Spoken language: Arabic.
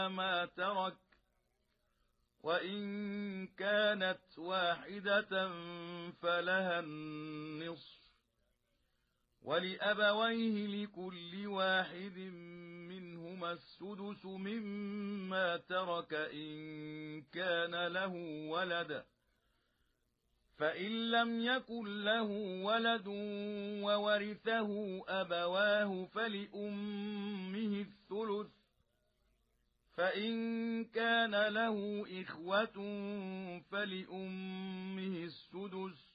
ما ترك، وإن كانت واحدة فلها النصف، ولأبويه لكل واحد منهما السدس مما ترك إن كان له ولد، فإن لم يكن له ولد وورثه أبواه فلأمه الثلث، فإن كان له إخوة فلأمه السدس،